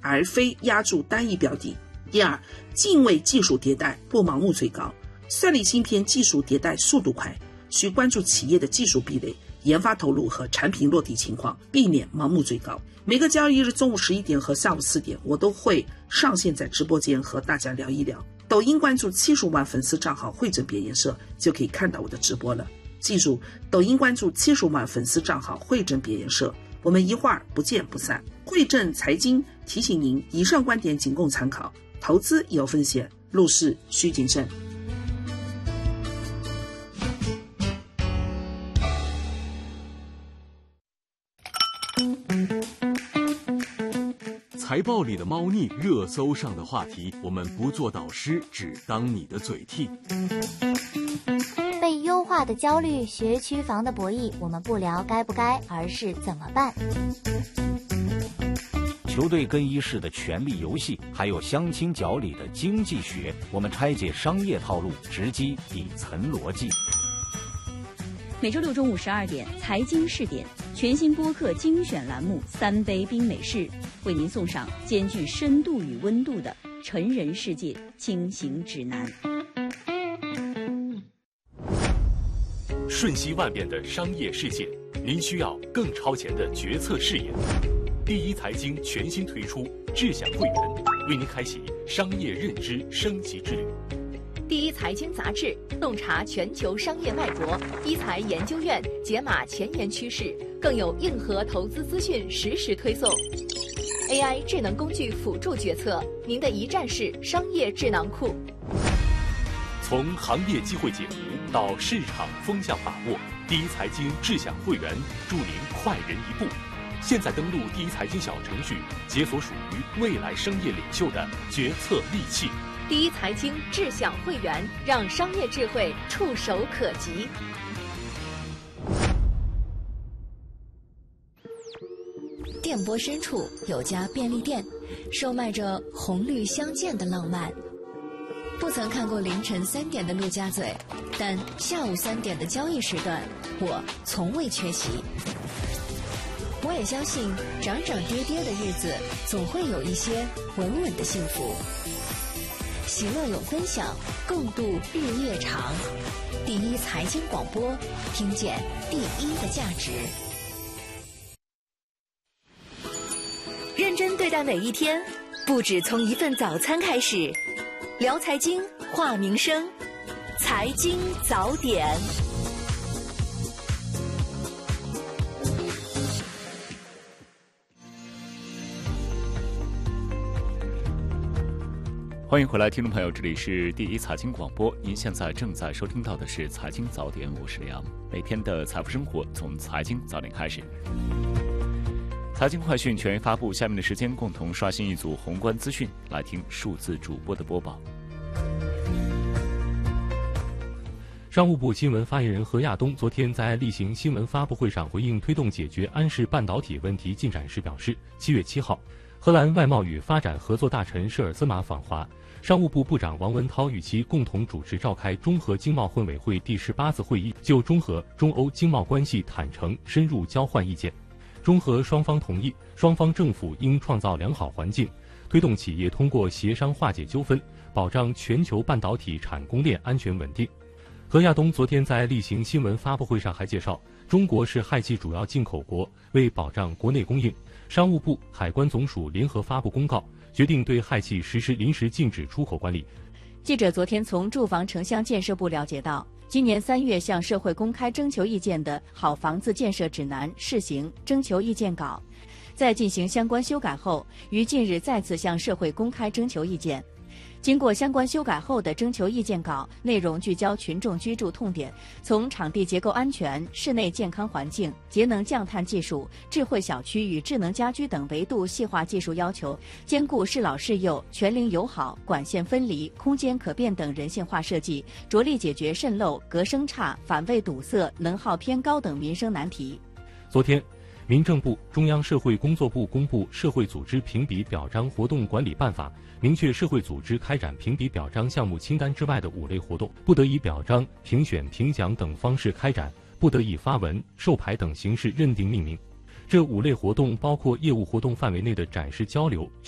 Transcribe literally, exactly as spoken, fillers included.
而非压住单一标的。第二，敬畏技术迭代，不盲目追高。算力芯片技术迭代速度快，需关注企业的技术壁垒、研发投入和产品落地情况，避免盲目追高。每个交易日中午十一点和下午四点，我都会上线在直播间和大家聊一聊。抖音关注七十万粉丝账号汇整别研社，就可以看到我的直播了。记住，抖音关注七十万粉丝账号汇整别研社，我们一会儿不见不散。汇正财经提醒您，以上观点仅供参考，投资有风险，入市需谨慎。 财报里的猫腻，热搜上的话题，我们不做导师，只当你的嘴替。 被优化的焦虑，学区房的博弈，我们不聊该不该，而是怎么办。 球队更衣室的权力游戏，还有相亲角里的经济学，我们拆解商业套路，直击底层逻辑。 每周六中午十二点，财经试点全新播客精选栏目《三杯冰美式》，为您送上兼具深度与温度的成人世界轻行指南。 瞬息万变的商业世界，您需要更超前的决策视野。第一财经全新推出智享会员，为您开启商业认知升级之旅。 第一财经杂志洞察全球商业脉搏，一财研究院解码前沿趋势，更有硬核投资资讯实时推送。A I 智能工具辅助决策，您的一站式商业智囊库。 从行业机会解读到市场风向把握，第一财经智享会员助您快人一步。现在登录第一财经小程序，解锁属于未来商业领袖的决策利器。 第一财经智享会员，让商业智慧触手可及。电波深处有家便利店，售卖着红绿相间的浪漫。不曾看过凌晨三点的陆家嘴，但下午三点的交易时段，我从未缺席。我也相信，涨涨跌跌的日子，总会有一些稳稳的幸福。喜乐有分享，共度日夜长。第一财经广播，听见第一的价值。认真对待每一天，不止从一份早餐开始。聊财经，话民生，财经早点。 欢迎回来，听众朋友，这里是第一财经广播，您现在正在收听到的是财经早点，我是梁。每天的财富生活从财经早点开始。财经快讯全员发布，下面的时间共同刷新一组宏观资讯，来听数字主播的播报。 商务部新闻发言人何亚东昨天在例行新闻发布会上回应推动解决安氏半导体问题进展时表示，七月七号，荷兰外贸与发展合作大臣舍尔兹马访华，商务部部长王文涛与其共同主持召开中荷经贸混委会第十八次会议，就中荷、中欧经贸关系坦诚深入交换意见。中荷双方同意，双方政府应创造良好环境，推动企业通过协商化解纠纷，保障全球半导体产供链安全稳定。何亚东昨天在例行新闻发布会上还介绍，中国是氦气主要进口国，为保障国内供应，商务部、海关总署联合发布公告，决定对氦气实施临时禁止出口管理。 记者昨天从住房城乡建设部了解到，今年三月向社会公开征求意见的好房子建设指南试行征求意见稿，在进行相关修改后，于近日再次向社会公开征求意见。经过相关修改后的征求意见稿内容聚焦群众居住痛点，从场地结构安全、室内健康环境、节能降碳技术、智慧小区与智能家居等维度细化技术要求，兼顾适老适幼、全龄友好、管线分离、空间可变等人性化设计，着力解决渗漏、隔声差、反位堵塞、能耗偏高等民生难题。 昨天，民政部、中央社会工作部公布《社会组织评比表彰活动管理办法》，明确社会组织开展评比表彰项目清单之外的五类活动，不得以表彰、评选、评奖等方式开展，不得以发文、授牌等形式认定命名。这五类活动包括业务活动范围内的展示交流、